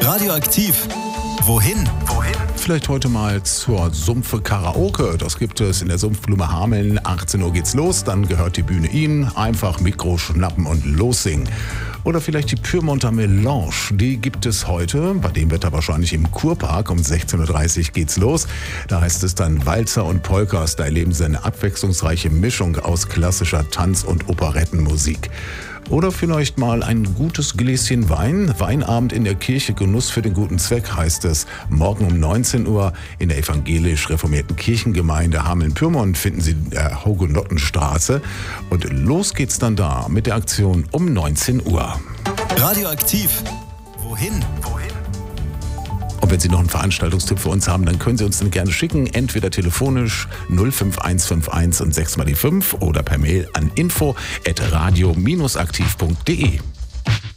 Radioaktiv. Wohin? Vielleicht heute mal zur Sumpfe Karaoke. Das gibt es in der Sumpfblume Hameln. 18 Uhr geht's los, dann gehört die Bühne Ihnen. Einfach Mikro schnappen und lossingen. Oder vielleicht die Pyrmonter Melange. Die gibt es heute, bei dem Wetter wahrscheinlich im Kurpark. Um 16.30 Uhr geht's los. Da heißt es dann Walzer und Polkas. Da erleben Sie eine abwechslungsreiche Mischung aus klassischer Tanz- und Operettenmusik. Oder vielleicht mal ein gutes Gläschen Wein. Weinabend in der Kirche, Genuss für den guten Zweck, heißt es. Morgen um 19 Uhr in der evangelisch-reformierten Kirchengemeinde Hameln-Pyrmont finden Sie der Hugenottenstraße. Und los geht's dann da mit der Aktion um 19 Uhr. Radioaktiv. Wohin? Und wenn Sie noch einen Veranstaltungstipp für uns haben, dann können Sie uns den gerne schicken. Entweder telefonisch 05151 und 6 mal die 5 oder per Mail an info@radio-aktiv.de.